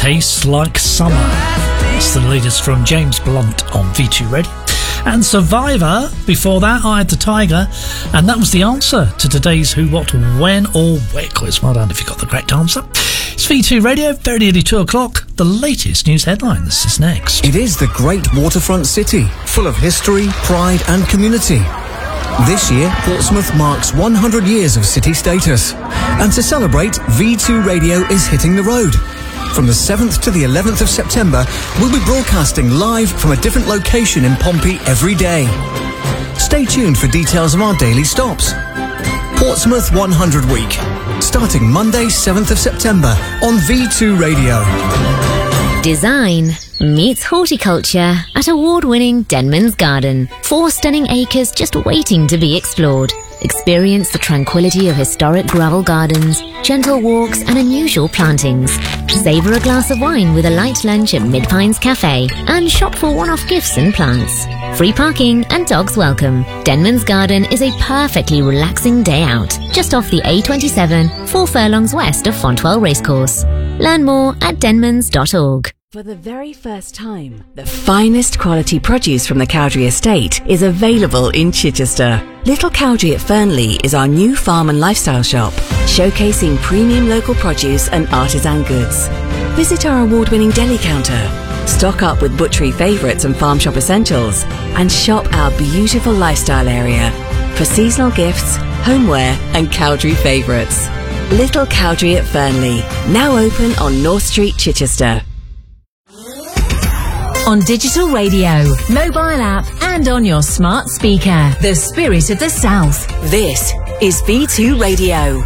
Tastes Like Summer. It's the latest from James Blunt on V2 Radio. And Survivor, before that I Had the Tiger, and that was the answer to today's Who, What, When or Where quiz. Well done if you got the correct answer. It's V2 Radio, very nearly 2 o'clock. The latest news headlines is next. It is the great waterfront city, full of history, pride and community. This year, Portsmouth marks 100 years of city status. And to celebrate, V2 Radio is hitting the road. From the 7th to the 11th of September, we'll be broadcasting live from a different location in Pompey every day. Stay tuned for details of our daily stops. Portsmouth 100 Week, starting Monday 7th of September on V2 Radio. Design meets horticulture at award-winning Denman's Garden. 4 stunning acres just waiting to be explored. Experience the tranquility of historic gravel gardens, gentle walks and unusual plantings. Savour a glass of wine with a light lunch at Mid-Pines Cafe and shop for one-off gifts and plants. Free parking and dogs welcome. Denman's Garden is a perfectly relaxing day out, just off the A27, 4 furlongs west of Fontwell Racecourse. Learn more at denmans.org. For the very first time, the finest quality produce from the Cowdrey Estate is available in Chichester. Little Cowdrey at Fernley is our new farm and lifestyle shop, showcasing premium local produce and artisan goods. Visit our award-winning deli counter, stock up with butchery favourites and farm shop essentials, and shop our beautiful lifestyle area for seasonal gifts, homeware and Cowdrey favourites. Little Cowdrey at Fernley, now open on North Street, Chichester. On digital radio, mobile app and on your smart speaker. The Spirit of the South. This is V2 Radio.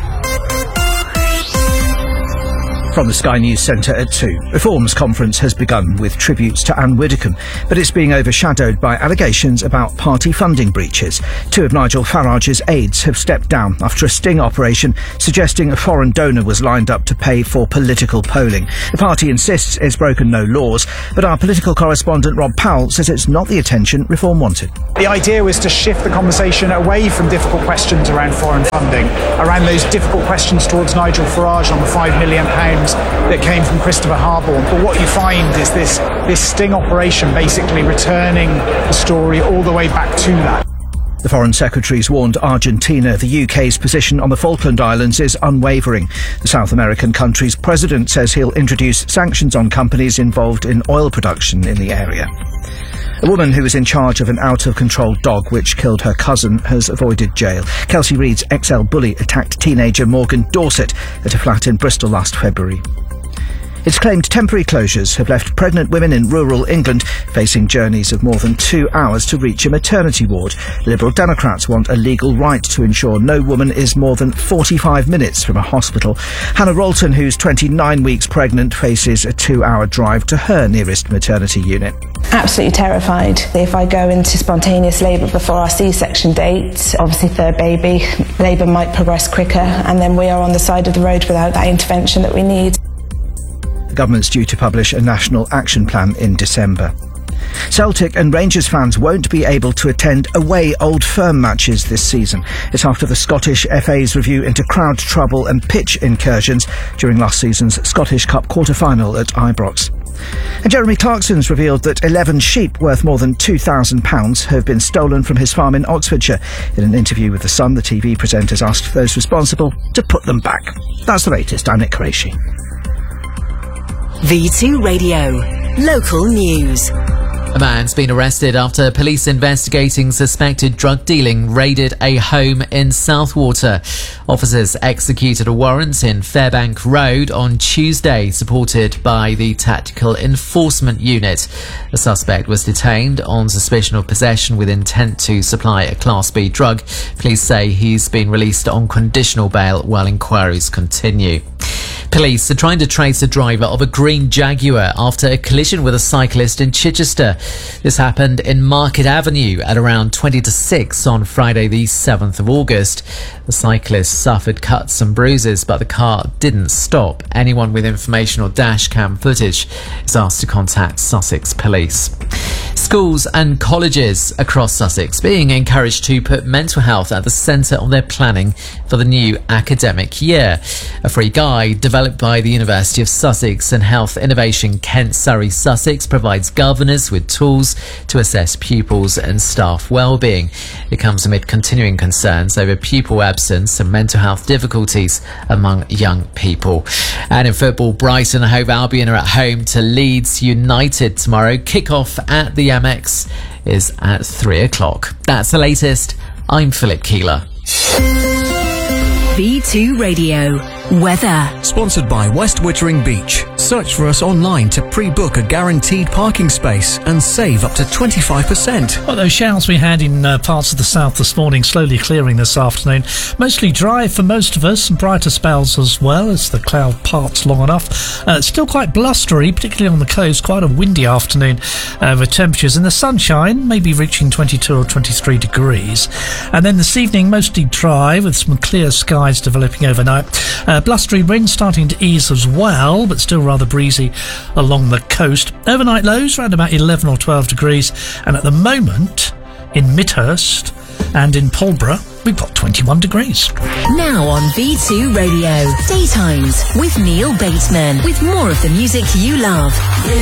From the Sky News Centre at 2. Reform's conference has begun with tributes to Anne Widdecombe, but it's being overshadowed by allegations about party funding breaches. 2 of Nigel Farage's aides have stepped down after a sting operation suggesting a foreign donor was lined up to pay for political polling. The party insists it's broken no laws, but our political correspondent Rob Powell says it's not the attention Reform wanted. The idea was to shift the conversation away from difficult questions around foreign funding, around those difficult questions towards Nigel Farage on the £5 million that came from Christopher Harborne. But what you find is this sting operation basically returning the story all the way back to that. The Foreign Secretary's warned Argentina the UK's position on the Falkland Islands is unwavering. The South American country's president says he'll introduce sanctions on companies involved in oil production in the area. A woman who was in charge of an out-of-control dog which killed her cousin has avoided jail. Kelsey Reid's XL bully attacked teenager Morgan Dorset at a flat in Bristol last February. It's claimed temporary closures have left pregnant women in rural England facing journeys of more than 2 hours to reach a maternity ward. Liberal Democrats want a legal right to ensure no woman is more than 45 minutes from a hospital. Hannah Rolton, who's 29 weeks pregnant, faces a 2-hour drive to her nearest maternity unit. Absolutely terrified. If I go into spontaneous labour before our C-section date, obviously third baby, labour might progress quicker, and then we are on the side of the road without that intervention that we need. The government's due to publish a national action plan in December. Celtic and Rangers fans won't be able to attend away Old Firm matches this season. It's after the Scottish FA's review into crowd trouble and pitch incursions during last season's Scottish Cup quarter-final at Ibrox. And Jeremy Clarkson's revealed that 11 sheep worth more than £2,000 have been stolen from his farm in Oxfordshire. In an interview with The Sun, the TV presenters asked those responsible to put them back. That's the latest. I'm Nick Qureshi. V2 Radio. Local news. A man's been arrested after police investigating suspected drug dealing raided a home in Southwater. Officers executed a warrant in Fairbank Road on Tuesday, supported by the Tactical Enforcement Unit. The suspect was detained on suspicion of possession with intent to supply a Class B drug. Police say he's been released on conditional bail while inquiries continue. Police are trying to trace the driver of a green Jaguar after a collision with a cyclist in Chichester. This happened in Market Avenue at around 20 to 6 on Friday the 7th of August. The cyclist suffered cuts and bruises, but the car didn't stop. Anyone with information or dash cam footage is asked to contact Sussex Police. Schools and colleges across Sussex being encouraged to put mental health at the centre of their planning for the new academic year. A free guide developed by the University of Sussex and Health Innovation Kent Surrey Sussex provides governors with tools to assess pupils and staff well-being. It comes amid continuing concerns over pupil absence and mental health difficulties among young people. And in football, Brighton and Hove Albion are at home to Leeds United tomorrow. Kick-off at the Amex is at 3 o'clock. That's the latest. I'm Philip Keeler. V2 Radio. Weather. Sponsored by West Wittering Beach. Search for us online to pre-book a guaranteed parking space and save up to 25%. Well, those showers we had in parts of the south this morning slowly clearing this afternoon. Mostly dry for most of us, and brighter spells as well as the cloud parts long enough. Still quite blustery, particularly on the coast. Quite a windy afternoon with temperatures in the sunshine, maybe reaching 22 or 23 degrees. And then this evening, mostly dry with some clear skies developing overnight. Blustery wind starting to ease as well, but still rather breezy along the coast. Overnight lows around about 11 or 12 degrees, and at the moment in Midhurst and in Pulborough we've got 21 degrees. Now on V2 Radio. Daytimes with Neil Bateman, with more of the music you love.